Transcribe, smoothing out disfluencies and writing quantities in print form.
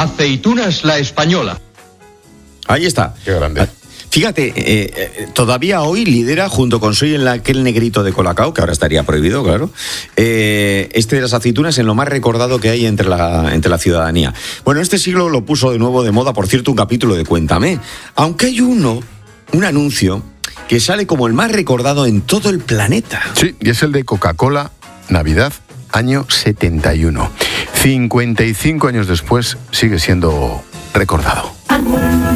Aceitunas La Española. Ahí está. Qué grande. Fíjate, todavía hoy lidera, junto con Soy aquel negrito de Colacao, que ahora estaría prohibido, claro, de las aceitunas en lo más recordado que hay entre la ciudadanía. Bueno, este siglo lo puso de nuevo de moda, por cierto, un capítulo de Cuéntame. Aunque hay un anuncio que sale como el más recordado en todo el planeta. Sí, y es el de Coca-Cola, Navidad, año 71. 55 años después sigue siendo recordado.